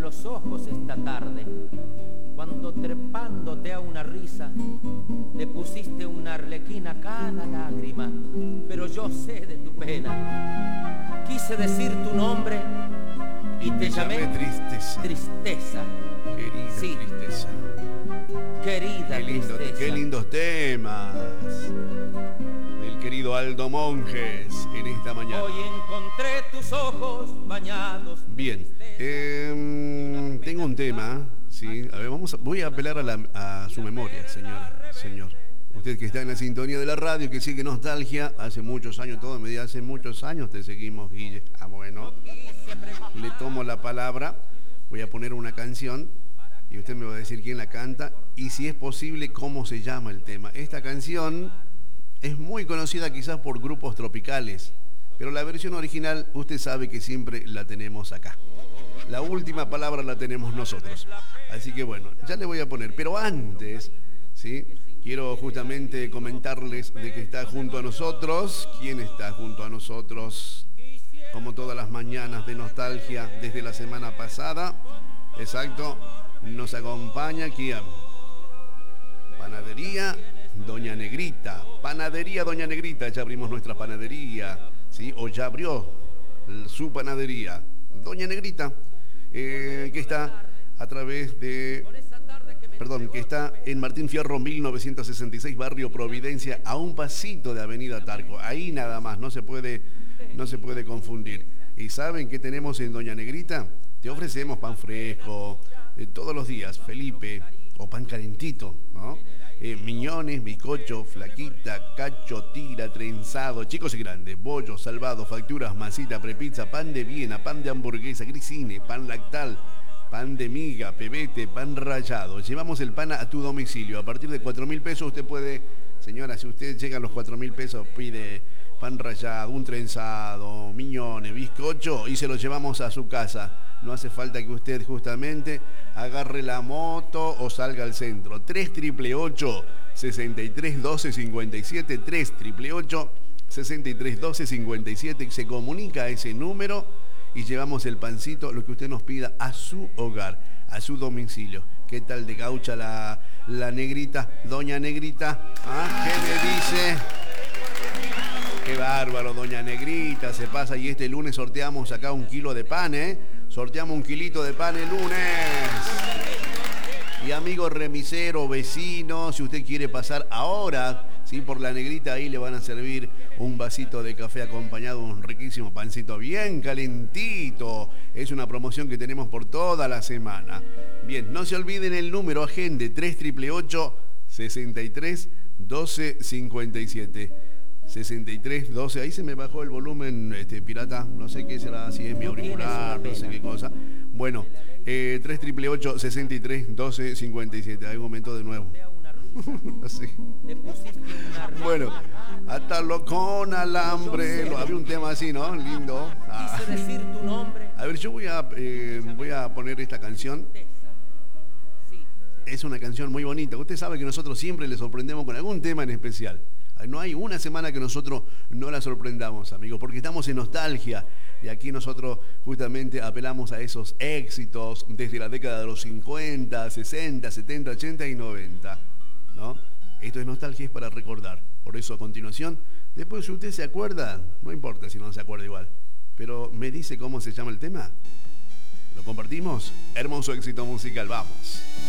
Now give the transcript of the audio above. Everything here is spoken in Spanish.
los ojos esta tarde, cuando trepándote a una risa, le pusiste una arlequina a cada lágrima, pero yo sé de tu pena. Quise decir tu nombre y te llamé Tristeza. Tristeza. Querida Sí. Tristeza. Querida Tristeza. Qué lindos temas del querido Aldo Monjes en esta mañana. Hoy encontré tus ojos bañados. Bien, tengo un tema, ¿sí? A ver, voy a apelar a su memoria, señor. Usted que está en la sintonía de la radio, que sigue Nostalgia, hace muchos años, todo me dice, hace muchos años te seguimos, Guille. Ah, bueno, le tomo la palabra, voy a poner una canción y usted me va a decir quién la canta y si es posible, cómo se llama el tema. Esta canción es muy conocida quizás por grupos tropicales, pero la versión original usted sabe que siempre la tenemos acá. La última palabra la tenemos nosotros. Así que bueno, ya le voy a poner. Pero antes, ¿sí? Quiero justamente comentarles de que está junto a nosotros. ¿Quién está junto a nosotros? Como todas las mañanas de Nostalgia desde la semana pasada. Exacto. Nos acompaña aquí a Panadería Doña Negrita. Panadería Doña Negrita. Ya abrimos nuestra panadería, ¿sí? O ya abrió su panadería. Doña Negrita, que está a través de... que está en Martín Fierro 1966, Barrio Providencia, a un pasito de Avenida Tarco. Ahí nada más, no se puede confundir. ¿Y saben qué tenemos en Doña Negrita? Te ofrecemos pan fresco, todos los días, Felipe, o pan calentito, ¿no? Miñones, bizcocho, flaquita, cacho, tira, trenzado, chicos y grandes, bollo, salvado, facturas, masita, prepizza, pan de Viena, pan de hamburguesa, grisine, pan lactal, pan de miga, pebete, pan rallado. Llevamos el pan a tu domicilio. A partir de 4.000 pesos usted puede, señora, si usted llega a los 4.000 pesos, pide pan rallado, un trenzado, miñones, bizcocho y se lo llevamos a su casa. No hace falta que usted justamente agarre la moto o salga al centro. 388-6312-57, 388-6312-57. Se comunica a ese número y llevamos el pancito, lo que usted nos pida, a su hogar, a su domicilio. ¿Qué tal de gaucha la negrita, Doña Negrita? ¿Ah? ¿Qué me dice? Qué bárbaro, Doña Negrita, se pasa. Y este lunes sorteamos acá 1 kilo de pan, ¿eh? Sorteamos 1 kilito de pan el lunes. Y amigo remisero, vecino, si usted quiere pasar ahora, ¿sí? Por la Negrita, ahí le van a servir un vasito de café acompañado de un riquísimo pancito bien calentito. Es una promoción que tenemos por toda la semana. Bien, no se olviden el número, agende 388-63-12-57. 6312, ahí se me bajó el volumen, pirata, no sé qué será, si es mi auricular, no sé qué cosa. Bueno, 388-63-12-57, hay un momento de nuevo. No sé. Bueno, atarlo con alambre, había un tema así, ¿no? Lindo. Ah. A ver, yo voy a poner esta canción. Es una canción muy bonita. Usted sabe que nosotros siempre le sorprendemos con algún tema en especial. No hay una semana que nosotros no la sorprendamos, amigos, porque estamos en Nostalgia y aquí nosotros justamente apelamos a esos éxitos desde la década de los 50, 60, 70, 80 y 90, ¿no? Esto es Nostalgia, es para recordar. Por eso a continuación, después si usted se acuerda, no importa si no se acuerda igual, pero me dice cómo se llama el tema. ¿Lo compartimos? Hermoso éxito musical, vamos.